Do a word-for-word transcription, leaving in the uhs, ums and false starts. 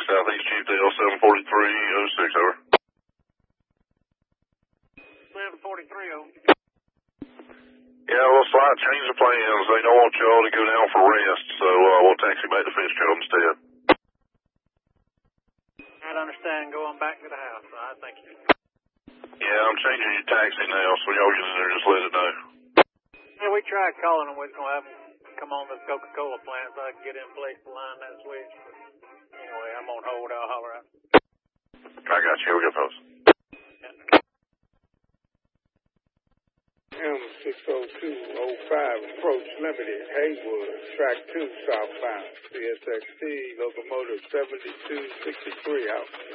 Southeast Chiefdale, seven forty-three oh six, over. seven forty-three oh. Yeah, well, slight change of plans. They don't want y'all to go down for rest, so uh, we'll taxi back to Fitzgerald instead. I understand going back to the house. All right, thank you. Yeah, I'm changing your taxi now, so y'all get in there, just let it know. Yeah, we tried calling them. We was going to have them come on to the Coca-Cola plant so I can get in place to line that switch. Anyway, I'm on hold. I'll holler out. I got you. Here we go, folks. M six oh two oh five, approach limited, Haywood, track two southbound, C S X T, locomotive seventy-two sixty-three out.